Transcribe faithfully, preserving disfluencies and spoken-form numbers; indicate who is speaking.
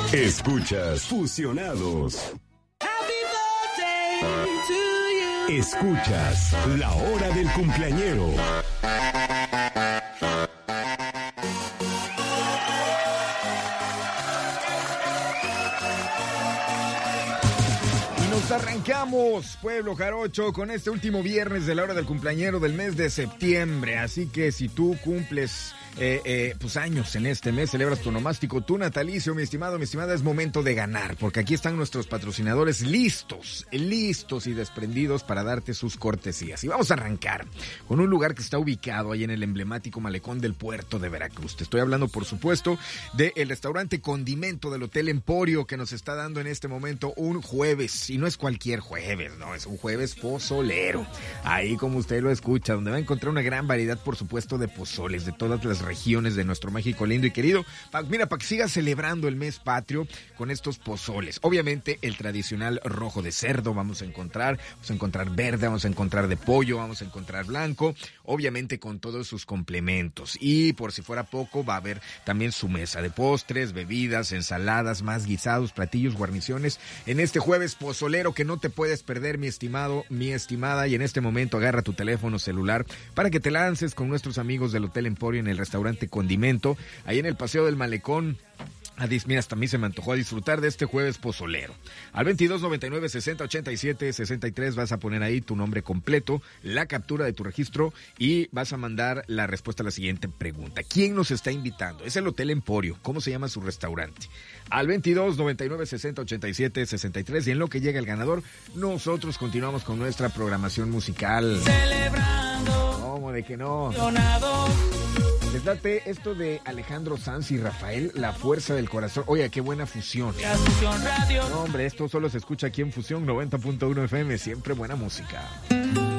Speaker 1: Escuchas Fusionados. Escuchas La Hora del Cumpleañero.
Speaker 2: Nos arrancamos, pueblo jarocho, con este último viernes de la hora del cumpleañero del mes de septiembre. Así que si tú cumples eh, eh, pues años en este mes, celebras tu nomástico, tu natalicio, mi estimado, mi estimada, es momento de ganar, porque aquí están nuestros patrocinadores listos, listos y desprendidos para darte sus cortesías. Y vamos a arrancar con un lugar que está ubicado ahí en el emblemático malecón del puerto de Veracruz. Te estoy hablando, por supuesto, del restaurante Condimento del Hotel Emporio, que nos está dando en este momento un jueves, y no es cualquier jueves, no, es un jueves pozolero. Ahí, como usted lo escucha, donde va a encontrar una gran variedad, por supuesto, de pozoles de todas las regiones de nuestro México lindo y querido. Pa, mira, para que sigas celebrando el mes patrio con estos pozoles. Obviamente, el tradicional rojo de cerdo vamos a encontrar, vamos a encontrar verde, vamos a encontrar de pollo, vamos a encontrar blanco, obviamente con todos sus complementos. Y por si fuera poco, va a haber también su mesa de postres, bebidas, ensaladas, más guisados, platillos, guarniciones en este jueves pozolero que no te puedes perder, mi estimado, mi estimada. Y en este momento agarra tu teléfono celular para que te lances con nuestros amigos del Hotel Emporio en el restaurante Condimento, ahí en el Paseo del Malecón. Mira, hasta a mí se me antojó a disfrutar de este jueves pozolero. Al veintidós noventa y nueve sesenta ochenta y siete sesenta y tres vas a poner ahí tu nombre completo, la captura de tu registro y vas a mandar la respuesta a la siguiente pregunta. ¿Quién nos está invitando? Es el Hotel Emporio. ¿Cómo se llama su restaurante? Al veintidós noventa y nueve sesenta ochenta y siete sesenta y tres, y en lo que llega el ganador, nosotros continuamos con nuestra programación musical. Celebrando. ¿Cómo de que no? Les date esto de Alejandro Sanz y Rafael, La Fuerza del Corazón. Oye, qué buena fusión. No, hombre, esto solo se escucha aquí en Fusión noventa punto uno F M. Siempre buena música.